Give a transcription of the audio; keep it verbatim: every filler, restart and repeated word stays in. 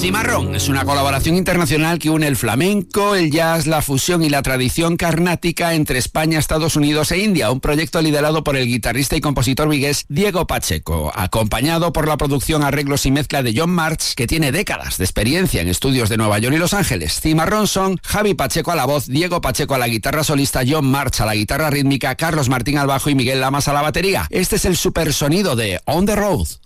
Cimarrón es una colaboración internacional que une el flamenco, el jazz, la fusión y la tradición carnática entre España, Estados Unidos e India, un proyecto liderado por el guitarrista y compositor vigués Diego Pacheco, acompañado por la producción, arreglos y mezcla de John March, que tiene décadas de experiencia en estudios de Nueva York y Los Ángeles. Cimarrón son Javi Pacheco a la voz, Diego Pacheco a la guitarra solista, John March a la guitarra rítmica, Carlos Martín al bajo y Miguel Lamas a la batería. Este es el supersonido de On the Road.